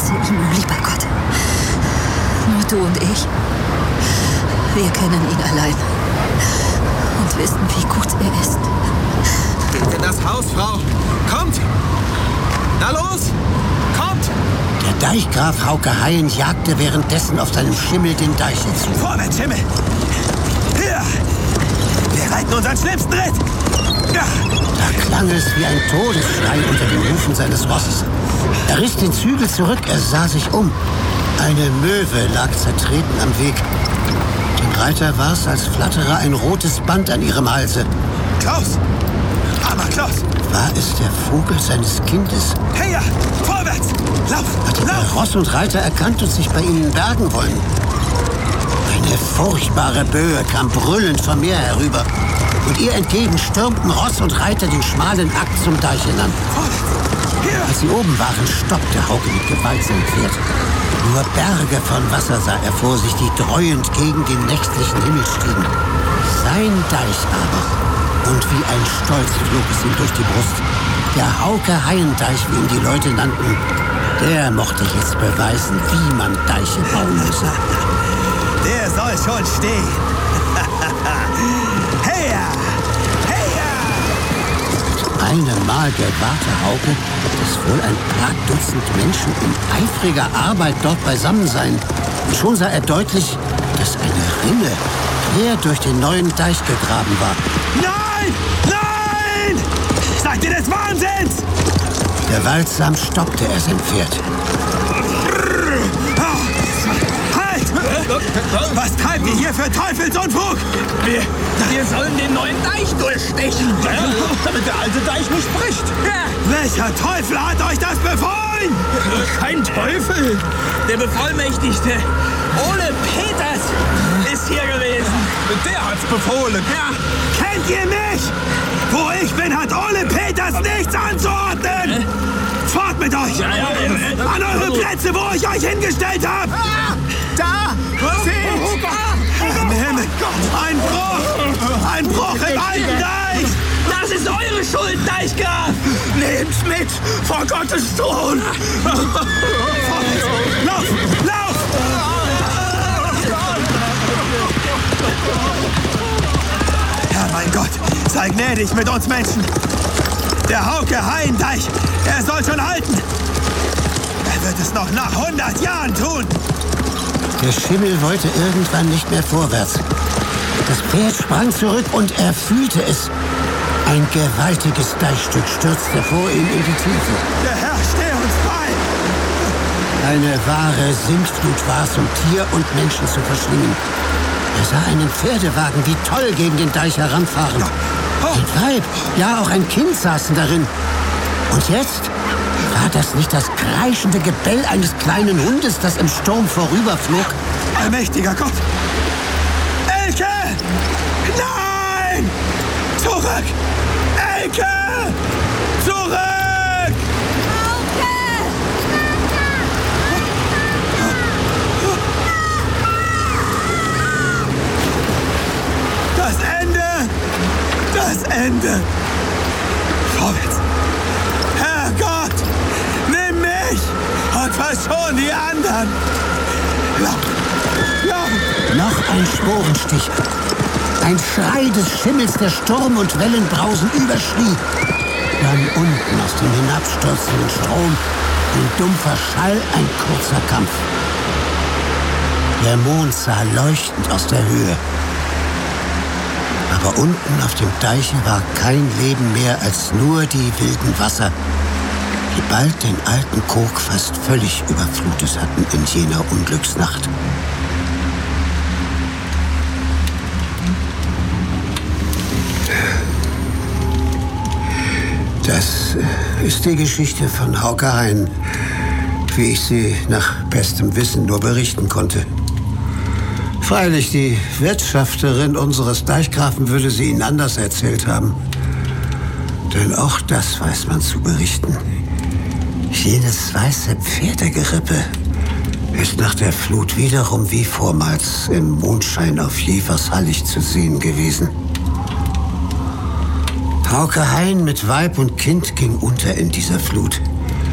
sie ihm, lieber Gott. Nur du und ich. Wir kennen ihn allein und wissen, wie gut er ist. Geht in das Haus, Frau. Kommt! Na los! Kommt! Der Deichgraf Hauke Haien jagte währenddessen auf seinem Schimmel den Deich hinzu. Vorwärts, Schimmel! Hier! Wir reiten unseren schlimmsten Ritt! Ja. Da klang es wie ein Todesschrei unter den Hufen seines Rosses. Er riss den Zügel zurück, er sah sich um. Eine Möwe lag zertreten am Weg. Dem Reiter war es, als flattere ein rotes Band an ihrem Halse. Klaus! Aber Klaus! War es der Vogel seines Kindes? Hey, ja! Vorwärts! Lauf! Hatte er Ross und Reiter erkannt und sich bei ihnen bergen wollen? Eine furchtbare Böe kam brüllend vom Meer herüber. Und ihr entgegen stürmten Ross und Reiter den schmalen Akt zum Deich hinan. Als sie oben waren, stoppte Hauke mit Gewalt sein Pferd. Nur Berge von Wasser sah er vor sich, die dreuend gegen den nächtlichen Himmel stiegen. Sein Deich aber, und wie ein Stolz flog es ihm durch die Brust. Der Hauke-Haien-Deich, wie ihn die Leute nannten, der mochte jetzt beweisen, wie man Deiche bauen müsse. Der soll schon stehen. Heya! Heya! Mit einem Mal gewahrte Hauke, dass wohl ein paar Dutzend Menschen in eifriger Arbeit dort beisammen seien. Und schon sah er deutlich, dass eine Rinne quer durch den neuen Deich gegraben war. Nein! Nein! Seid ihr des Wahnsinns? Gewaltsam stoppte er sein Pferd. Was treibt ihr hier für Teufelsunfug? Wir sollen den neuen Deich durchstechen, damit der alte Deich nicht bricht. Welcher Teufel hat euch das befohlen? Kein Teufel. Der Bevollmächtigte, Ole Peters, ist hier gewesen. Der hat's befohlen. Ja. Kennt ihr mich? Wo ich bin, hat Ole Peters nichts anzuordnen. Fort mit euch! An eure Plätze, wo ich euch hingestellt habe! Da! Seht! Im Himmel! Ein Bruch! Ein Bruch im alten Deich! Das ist eure Schuld, Deichgraf! Nehmt's mit, vor Gottes Thron! Lauf! Lauf! Ja, mein Gott! Sei gnädig mit uns Menschen! Der Hauke-Haien-Deich, er soll schon halten! Er wird es noch nach 100 Jahren tun! Der Schimmel wollte irgendwann nicht mehr vorwärts. Das Pferd sprang zurück und er fühlte es. Ein gewaltiges Deichstück stürzte vor ihm in die Tiefe. Der Herr stehe uns bei! Eine wahre Sintflut war es, um Tier und Menschen zu verschlingen. Er sah einen Pferdewagen wie toll gegen den Deich heranfahren. Ein Weib, ja auch ein Kind saßen darin. Und jetzt war das nicht das kreischende Gebell eines kleinen Hundes, das im Sturm vorüberflog? Allmächtiger Gott! Elke! Nein! Zurück! Elke! Zurück! Das Ende! Das Ende! Vorwärts! Herrgott! Nimm mich! Und verschon die anderen! Lauf! Noch ein Sporenstich. Ein Schrei des Schimmels, der Sturm und Wellenbrausen überschrie. Dann unten aus dem hinabstürzenden Strom ein dumpfer Schall, ein kurzer Kampf. Der Mond sah leuchtend aus der Höhe. Aber unten auf dem Deiche war kein Leben mehr als nur die wilden Wasser, die bald den alten Kog fast völlig überflutet hatten in jener Unglücksnacht. Das ist die Geschichte von Hauke Haien, wie ich sie nach bestem Wissen nur berichten konnte. Freilich, die Wirtschafterin unseres Deichgrafen würde sie Ihnen anders erzählt haben. Denn auch das weiß man zu berichten. Jenes weiße Pferdegerippe ist nach der Flut wiederum wie vormals im Mondschein auf Jevers Hallig zu sehen gewesen. Hauke Haien mit Weib und Kind ging unter in dieser Flut.